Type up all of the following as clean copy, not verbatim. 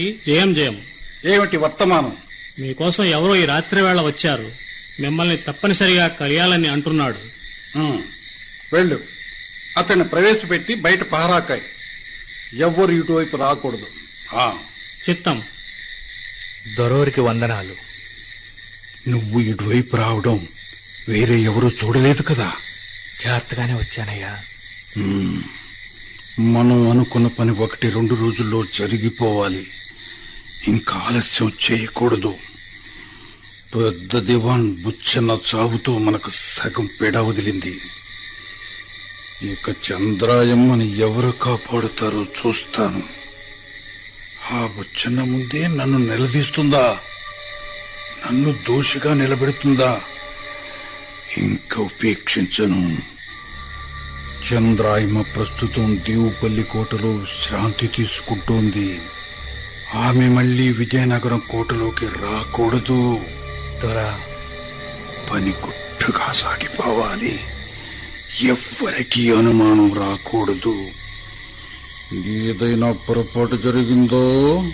జయం జయం. ఏమిటి వర్తమానం? మీకోసం ఎవరో ఈ రాత్రి వేళ వచ్చారు. మిమ్మల్ని తప్పనిసరిగా కలియాలని అంటున్నాడు. వెళ్ళు, అతన్ని ప్రవేశపెట్టి బయట పహరాకాయ్. ఎవ్వరు ఇటువైపు రాకూడదు. చిత్తం. దొరవరికి వందనాలు. నువ్వు ఇటువైపు రావడం వేరే ఎవరూ చూడలేదు కదా? జాగ్రత్తగానే వచ్చానయ్యా. మనం అనుకున్న పని 1-2 రోజుల్లో జరిగిపోవాలి. ఇంకా ఆలస్యం చేయకూడదు. పెద్ద దివాన్ బుచ్చన్న చావుతో మనకు సగం పేడ వదిలింది. ఇక చంద్రాయమ్మని ఎవరు కాపాడుతారో చూస్తాను. ఆ బుచ్చన్న ముందే నన్ను నిలదీస్తుందా? నన్ను దోషిగా నిలబెడుతుందా? ఇంకా ఉపేక్షించను. చంద్రాయమ్మ ప్రస్తుతం దేవుపల్లి కోటలో శాంతి తీసుకుంటోంది. ఆమె మళ్ళీ విజయనగరం కోటలోకి రాకూడదు. దొరా, పని గుట్టుగా సాగిపోవాలి. ఎవ్వరికీ అనుమానం రాకూడదు. ఏదైనా పొరపాటు జరిగిందో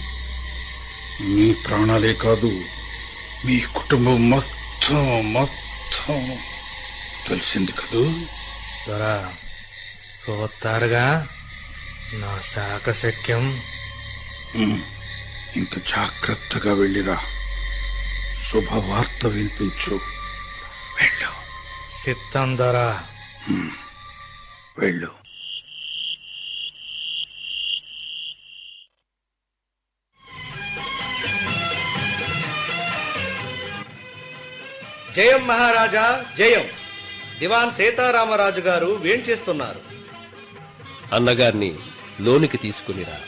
మీ ప్రాణాలే కాదు, మీ కుటుంబం మొత్తం తెలిసింది కదూ? దొరా, చూస్తారుగా నా శాఖశక్యం. ఇంక జాగ్రత్తగా వెళ్ళిరా. శుభవార్త వినిపించు. వెళ్ళు. చిత్తం దొరా. వెళ్ళు. జయం మహారాజా జయం. దివాన్ సీతారామరాజు గారు వేంచేస్తున్నారు. అన్నగారిని లోనికి తీసుకునిరా.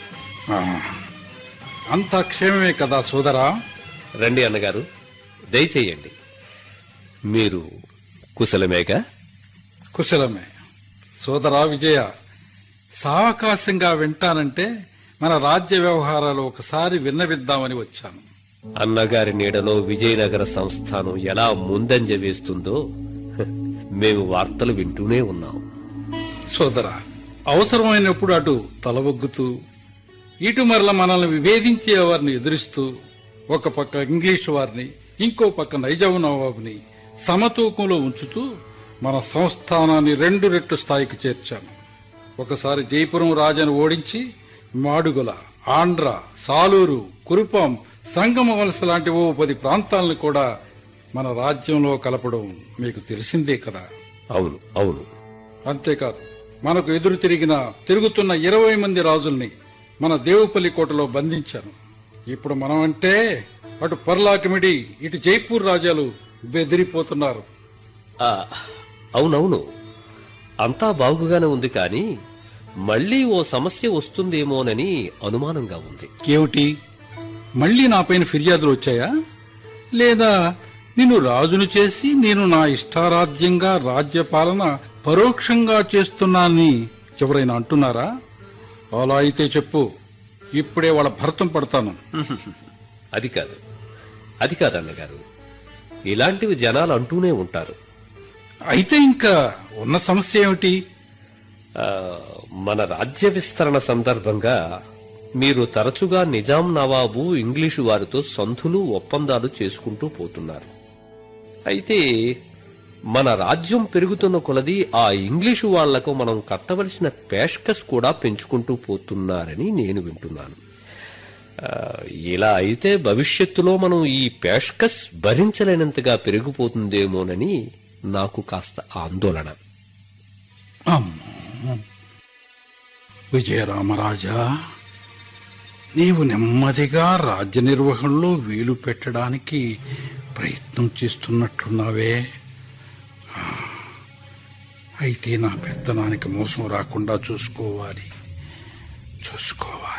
అంతా క్షేమమే కదా సోదరా? రండి అన్నగారు, దయచేయండి. మీరు కుశలమేగా? కుశలమే సోదరా విజయ. సావకాశంగా వింటానంటే మన రాజ్య వ్యవహారాలు ఒకసారి విన్నవిద్దామని వచ్చాను. అన్నగారి నీడలో విజయనగర సంస్థానం ఎలా ముందంజ వేస్తుందో మేము వార్తలు వింటూనే ఉన్నాం. సోదరా, అవసరమైనప్పుడు అటు తలవొగ్గుతూ ఇటు మరల మనల్ని విభేదించే వారిని ఎదురిస్తూ, ఒక పక్క ఇంగ్లీషు వారిని, ఇంకో పక్క నైజాం నవాబుని సమతూకంలో ఉంచుతూ మన సంస్థానాన్ని 2 రెట్లు స్థాయికి చేర్చాము. ఒకసారి జైపురం రాజాను ఓడించి మాడుగుల, ఆంధ్ర, సాలూరు, కురుపాం, సంగమ వలస లాంటి 10 ప్రాంతాలను కూడా మన రాజ్యంలో కలపడం మీకు తెలిసిందే కదా? అవును అవును. అంతేకాదు, మనకు ఎదురు తిరుగుతున్న 20 మంది రాజుల్ని మన దేవుపల్లి కోటలో బంధించాను. ఇప్పుడు మనం అంటే అటు పర్లాకిమిడి, ఇటు జైపూర్ రాజాలు బెదిరిపోతున్నారు. అవునవును, అంతా బాగుగానే ఉంది. కానీ మళ్లీ ఓ సమస్య వస్తుందేమోనని అనుమానంగా ఉంది. ఏమిటి? మళ్లీ నాపైన ఫిర్యాదులు వచ్చాయా? లేదా నిన్ను రాజును చేసి నేను నా ఇష్టారాజ్యంగా రాజ్యపాలన పరోక్షంగా చేస్తున్నానని ఎవరైనా అంటున్నారా? అలా అయితే చెప్పు, ఇప్పుడే వాళ్ళ భర్తం పడతాను. అది కాదు అన్నగారు, ఇలాంటివి జనాలు అంటూనే ఉంటారు. అయితే ఇంకా ఉన్న సమస్య ఏమిటి? మన రాజ్య విస్తరణ సందర్భంగా మీరు తరచుగా నిజాం నవాబు ఇంగ్లీషు వారితో సంధులు, ఒప్పందాలు చేసుకుంటూ పోతున్నారు. అయితే మన రాజ్యం పెరుగుతున్న కొలది ఆ ఇంగ్లీషు వాళ్లకు మనం కట్టవలసిన పేష్కస్ కూడా పెంచుకుంటూ పోతున్నారని నేను వింటున్నాను. ఇలా అయితే భవిష్యత్తులో మనం ఈ పేష్కస్ భరించలేనంతగా పెరిగిపోతుందేమోనని నాకు కాస్త ఆందోళన. విజయరామరాజా, నీవు నెమ్మదిగా రాజ్య నిర్వహణలో వీలు పెట్టడానికి ప్రయత్నం చేస్తున్నట్లున్నావే. అయితే నా పెత్తనానికి మోసం రాకుండా చూసుకోవాలి.